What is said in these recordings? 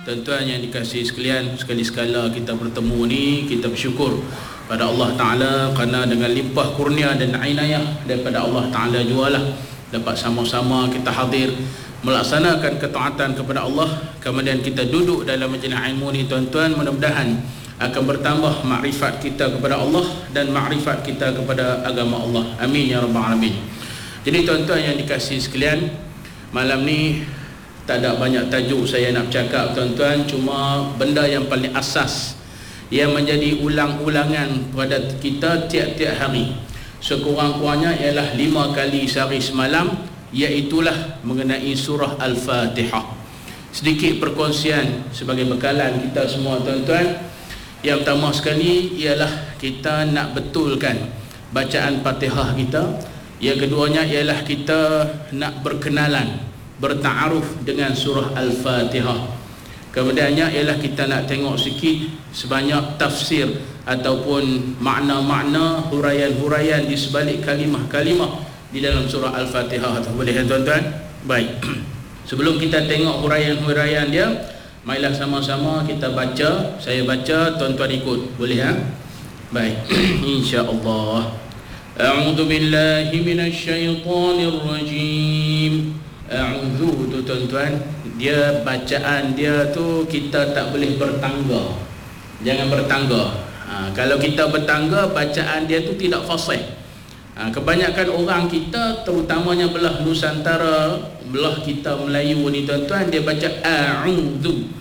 tuan-tuan yang dikasihi sekalian, sekali sekala kita bertemu ni, kita bersyukur pada Allah Ta'ala kerana dengan limpah kurnia dan inayah daripada Allah Ta'ala jualah dapat sama-sama kita hadir melaksanakan ketaatan kepada Allah. Kemudian kita duduk dalam majlis ilmu ni tuan-tuan, mudah-mudahan akan bertambah makrifat kita kepada Allah dan makrifat kita kepada agama Allah. Amin ya rabbal alamin. Jadi tuan-tuan yang dikasihi sekalian, malam ni tak ada banyak tajuk saya nak bercakap tuan-tuan, cuma benda yang paling asas yang menjadi ulang-ulangan pada kita tiap-tiap hari, sekurang-kurangnya ialah 5 kali sehari semalam, iaitulah mengenai surah Al-Fatihah. Sedikit perkongsian sebagai bekalan kita semua tuan-tuan. Yang pertama sekali ialah kita nak betulkan bacaan Fatihah kita. Yang keduanya ialah kita nak berkenalan, bertaaruf dengan surah Al-Fatihah. Kemudiannya ialah kita nak tengok sikit sebanyak tafsir ataupun makna-makna, huraian-huraian di sebalik kalimah-kalimah di dalam surah Al-Fatihah. Boleh kan tuan-tuan? Baik. Sebelum kita tengok huraian-huraian dia, marilah sama-sama kita baca. Saya baca, tuan-tuan ikut. Boleh ha? Baik. Insya-Allah. A'udzu billahi minasyaitonir rajim. A'udzu tu tuan-tuan, dia bacaan dia tu kita tak boleh bertangga. Jangan bertangga. Kalau kita bertangga, bacaan dia tu tidak fasih. Kebanyakan orang kita, terutamanya belah Nusantara, belah kita Melayu ni tuan-tuan, dia baca a'udzu.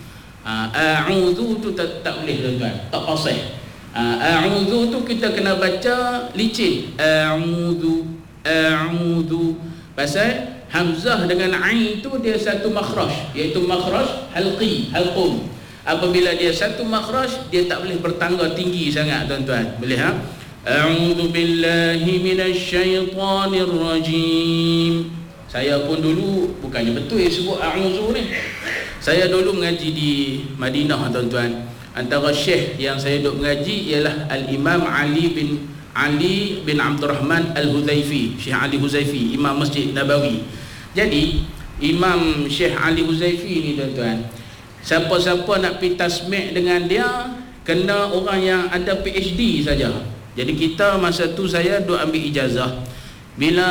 A'udzu tu tak boleh tuan-tuan, tak fasih. A'udzu tu kita kena baca licin. A'udzu, a'udzu. Pasal hamzah dengan ain tu dia satu makhraj, iaitu makhraj halqi, halqum. Apabila dia satu makhraj, dia tak boleh bertangga tinggi sangat tuan-tuan. Boleh ha? A'udzu billahi minasyaitonir rajim. Saya pun dulu bukannya betul sebut a'udzu ni. Saya dulu mengaji di Madinah tuan-tuan. Antara syekh yang saya duk mengaji ialah Al-Imam Ali bin Abdul Rahman Al-Huzaifi, Syekh Ali Huzaifi, Imam Masjid Nabawi. Jadi Imam Syekh Ali Huzaifi ni tuan-tuan, siapa-siapa nak pergi tasmi' dengan dia kena orang yang ada PhD saja. Jadi kita masa tu saya duk ambil ijazah. Bila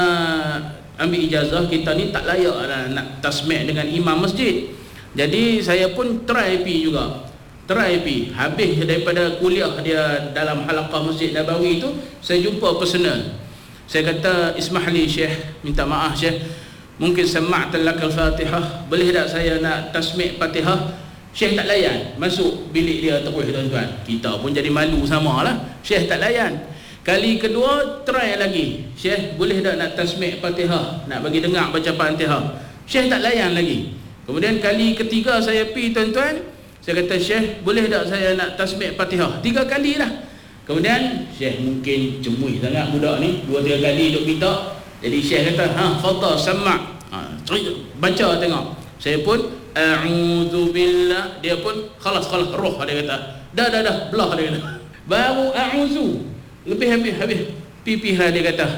ambil ijazah, kita ni tak layak lah nak tasmi' dengan imam masjid. Jadi saya pun try pi juga. Try pi. Habis daripada kuliah dia dalam halaqah Masjid Nabawi tu, saya jumpa personal. Saya kata, "Ismahli Syekh, minta maaf Syekh, mungkin sama'ta lakal Fatihah, boleh tak saya nak tasmi' Fatihah?" Syekh tak layan. Masuk bilik dia terus tuan-tuan. Kita pun jadi malu samalah. Syekh tak layan. Kali kedua try lagi. "Syekh, boleh tak nak tasmi' Fatihah, nak bagi dengar baca Fatihah?" Syekh tak layan lagi. Kemudian kali ketiga saya pi tuan-tuan, saya kata, "Syekh, boleh tak saya nak tasmi' Fatihah?" 3 kali lah. Kemudian Syekh mungkin cemuih sangat budak ni, 2-3 kali duk minta. Jadi Syekh kata, "Fadhal sama'." Baca tengok. Saya pun a'udzu billah, dia pun khalas roh, dia kata. Dah belah dia kata. Baru a'udzu. Lebih habis pipih lah dia kata.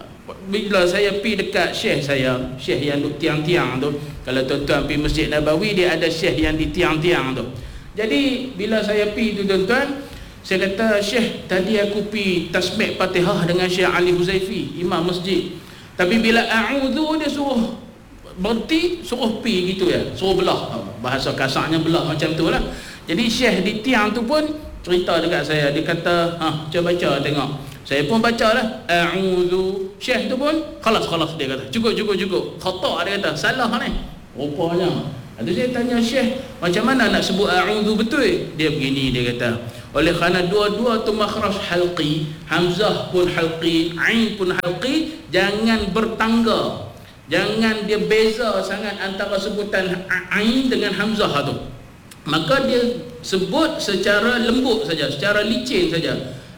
Bila saya pi dekat syekh saya, syekh yang duk tiang-tiang tu, kalau tuan-tuan pi Masjid Nabawi, dia ada syekh yang di tiang-tiang tu. Jadi bila saya pi tu tuan-tuan, saya kata, "Syekh, tadi aku pi tasmi' Fatihah dengan Syekh Ali Huzaifi, imam masjid. Tapi bila a'udzu dia suruh berhenti, suruh pi gitu ya, suruh belah." Bahasa kasarnya belah macam tu lah. Jadi syekh di tiang tu pun cerita dekat saya. Dia kata, "Cuba baca tengok." Saya pun baca lah, a'udzu. Syekh tu pun khalas dia kata, cukup. Khata' dia kata, salah ni rupanya. Ada saya tanya Syekh, macam mana nak sebut a'udzu betul? Dia begini, dia kata, oleh kerana dua-dua tu makhraj halqi, hamzah pun halqi, ain pun halqi, jangan bertangga. Jangan dia beza sangat antara sebutan ain dengan hamzah tu. Maka dia sebut secara lembut saja, secara licin saja.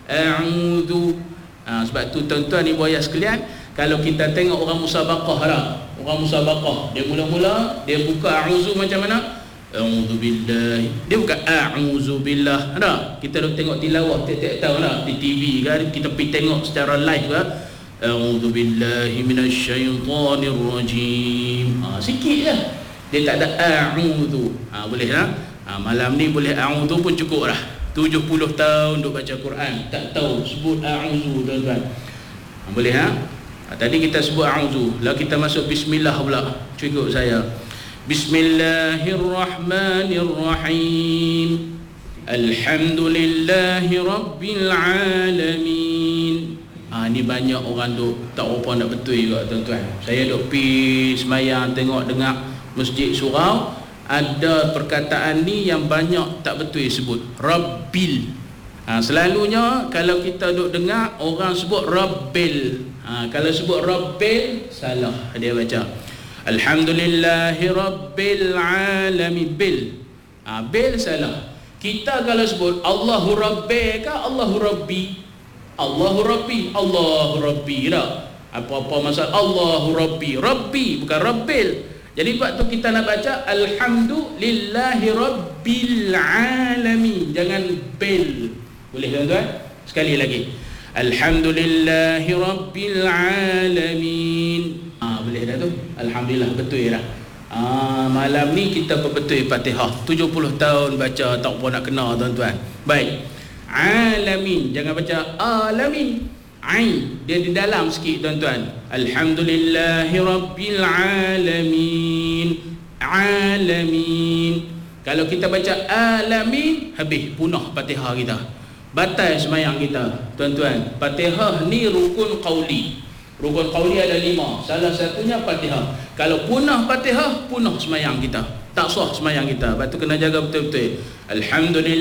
A'udzu. Sebab tu tuan-tuan ibu ayah sekalian, kalau kita tengok orang musabaqah lah, orang musabaqah, dia mula-mula dia buka a'udzu macam mana? A'udzu billahi. Dia bukan a'udzu billah. Ada kita dah tengok tilawah tiap-tiap tahun lah di TV kan, kita pergi tengok secara live kan. A'udzu billahi minasyaitonir rajim. Sikit je. Dia tak ada a'udzu. Boleh lah. Malam ni boleh a'udzu pun cukup dah. 70 tahun duk baca Quran tak tahu sebut a'udzu tuan-tuan. Boleh tadi kita sebut a'udzu, lah kita masuk bismillah pula. Cukup saya. Bismillahirrahmanirrahim. Alhamdulillahi rabbil alamin. Ni banyak orang duk tak apa nak betul juga tuan-tuan. Saya duk pergi sembahyang tengok dengar masjid surau, ada perkataan ni yang banyak tak betul sebut rabbil. Selalunya kalau kita duk dengar orang sebut rabbil. Kalau sebut rabbil salah dia baca. Alhamdulillahi rabbil alamin. Bil salah. Kita kalau sebut Allahu Rabbi ke Allahu Rabbi? Allahu Rabbi, Allahu Rabbi dah. Apa-apa masalah Allahu Rabbi, Rabbi bukan Rabbil. Jadi waktu kita nak baca Alhamdulillahi Rabbil Alamin, jangan bil. Boleh tuan-tuan? Sekali lagi. Alhamdulillahi Rabbil Alamin. Boleh dah tu? Alhamdulillah betul dah. Malam ni kita berbetul Fatihah. 70 tahun baca tak apa nak kena tuan-tuan. Baik. Alamin, jangan baca alamin. Ain dia di dalam sikit tuan-tuan. Alhamdulillahi Rabbil Alamin. Alamin. Kalau kita baca alamin, habis punah Fatihah kita. Batal sembahyang kita tuan-tuan. Fatihah ni rukun qauli. Rukun qauli ada 5. Salah satunya Fatihah. Kalau punah Fatihah, punah sembahyang kita. Tak sah sembahyang kita. Lepas tu kena jaga betul-betul. Alhamdulillah.